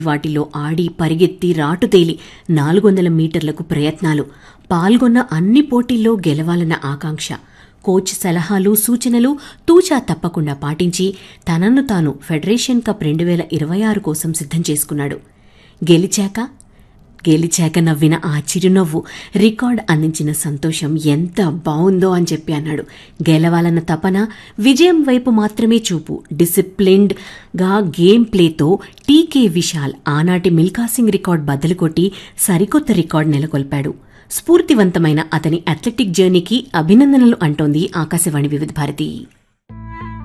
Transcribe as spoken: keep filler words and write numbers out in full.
వాటిలో ఆడి పరిగెత్తి రాటుతేలి నాలుగు వందల మీటర్లకు ప్రయత్నాలు, పాల్గొన్న అన్ని పోటీల్లో గెలవాలన్న ఆకాంక్ష, కోచ్ సలహాలు సూచనలు తూచా తప్పకుండా పాటించి తనను తాను ఫెడరేషన్ కప్ రెండు వేల ఇరవై ఆరు కోసం సిద్ధం చేసుకున్నాడు. గెలిచాక గెలిచాక నవ్విన ఆ చిరునవ్వు, రికార్డ్ అందించిన సంతోషం ఎంత బావుందో అని చెప్పి అన్నాడు. గెలవాలన్న తపన, విజయం వైపు మాత్రమే చూపు, డిసిప్లిన్డ్ గా గేమ్ ప్లేతో టీకే విశాల్ ఆనాటి మిల్కా సింగ్ రికార్డ్ బద్దలు కొట్టి సరికొత్త రికార్డ్ నెలకొల్పాడు. స్ఫూర్తివంతమైన అతని అథ్లెటిక్ జర్నీకి అభినందనలు అంటోంది ఆకాశవాణి వివిధ భారతి.